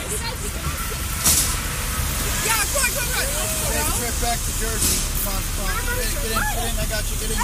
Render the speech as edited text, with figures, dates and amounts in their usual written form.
Yeah, come on. Take a trip back to Jersey. Come on. Get in. I got you. Get in.